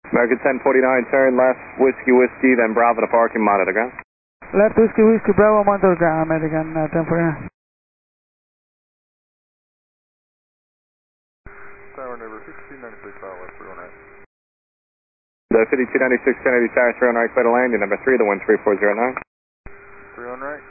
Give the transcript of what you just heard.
American 1049, turn left, Whiskey, then Bravo to parking, monitor ground. Left Whiskey, Bravo, monitor ground, American 1049. Tower number 5296, left 3 right. The 5296 Kennedy Tower, 3 on right, clear to landing, number 3, the 13409. 3 on right.